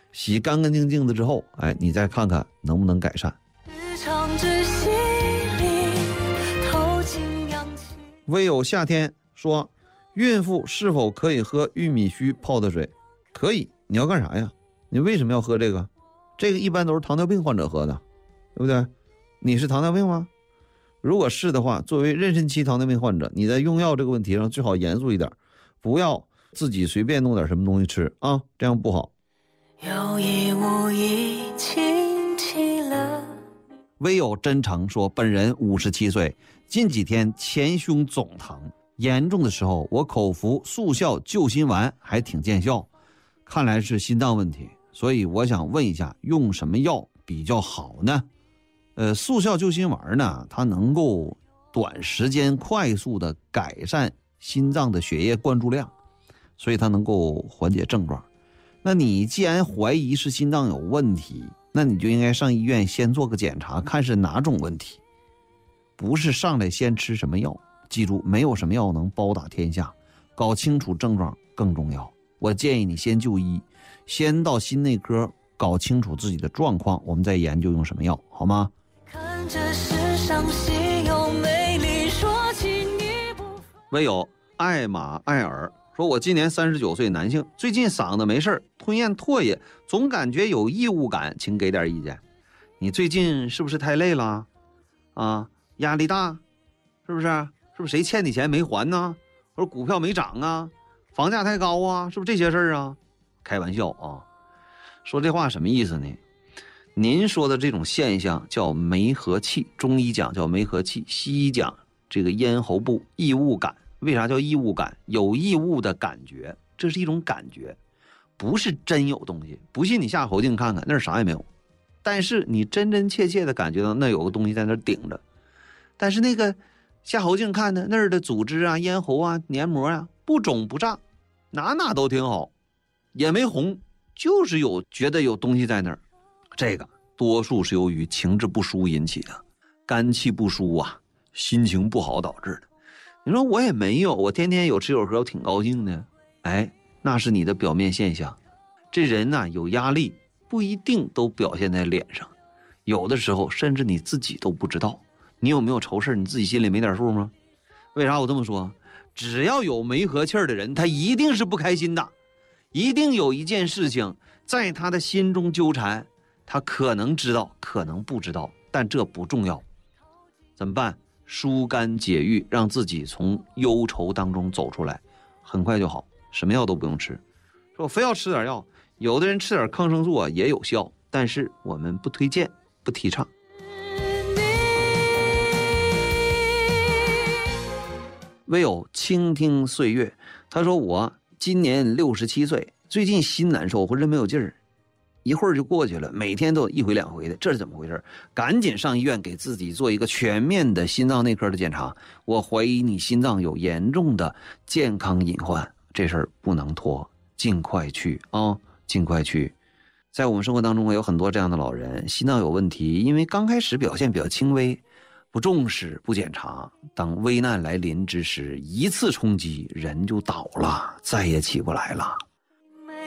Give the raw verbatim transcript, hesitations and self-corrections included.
洗干干净净的之后，哎，你再看看能不能改善。唯有夏天说，孕妇是否可以喝玉米须泡的水？可以。你要干啥呀？你为什么要喝这个？这个一般都是糖尿病患者喝的，对不对？你是糖尿病吗？如果是的话，作为妊娠期糖尿病患者，你在用药这个问题上最好严肃一点，不要自己随便弄点什么东西吃啊，这样不好。有意无意亲起了。唯有真诚说，本人五十七岁，近几天前胸总疼，严重的时候我口服速效救心丸还挺见效，看来是心脏问题，所以我想问一下，用什么药比较好呢？呃，速效救心丸呢，它能够短时间快速的改善心脏的血液灌注量，所以它能够缓解症状。那你既然怀疑是心脏有问题，那你就应该上医院先做个检查，看是哪种问题，不是上来先吃什么药。记住，没有什么药能包打天下，搞清楚症状更重要。我建议你先就医，先到心内科搞清楚自己的状况，我们再研究用什么药，好吗？看这世上稀有美丽，说起你不唯有艾玛艾尔说，我今年三十九岁男性，最近嗓子没事，吞咽唾液，总感觉有异物感，请给点意见。你最近是不是太累了啊？压力大是不是？是不是谁欠你钱没还呢？或者股票没涨啊？房价太高啊？是不是这些事儿啊？开玩笑啊！说这话什么意思呢？您说的这种现象叫梅核气，中医讲叫梅核气，西医讲这个咽喉部异物感。为啥叫异物感？有异物的感觉，这是一种感觉，不是真有东西。不信你下喉镜看看，那是啥也没有。但是你真真切切的感觉到那有个东西在那顶着，但是那个下喉镜看的那儿的组织啊、咽喉啊、黏膜啊不肿不胀，哪哪都挺好，也没红，就是有觉得有东西在那儿。这个多数是由于情志不舒引起的，肝气不舒啊，心情不好导致的。你说我也没有，我天天有吃有喝，我挺高兴的。哎，那是你的表面现象。这人呢、啊、有压力不一定都表现在脸上，有的时候甚至你自己都不知道。你有没有愁事，你自己心里没点数吗？为啥我这么说？只要有没和气儿的人，他一定是不开心的，一定有一件事情在他的心中纠缠，他可能知道，可能不知道，但这不重要。怎么办？疏肝解郁，让自己从忧愁当中走出来，很快就好，什么药都不用吃。说我非要吃点药，有的人吃点抗生素啊也有效，但是我们不推荐，不提倡。唯有倾听岁月，他说我今年六十七岁，最近心难受，浑身没有劲儿，一会儿就过去了，每天都有一回两回的，这是怎么回事？赶紧上医院给自己做一个全面的心脏内科的检查，我怀疑你心脏有严重的健康隐患，这事儿不能拖，尽快去啊，尽快去。在我们生活当中有很多这样的老人，心脏有问题，因为刚开始表现比较轻微，不重视不检查，当危难来临之时，一次冲击人就倒了，再也起不来了。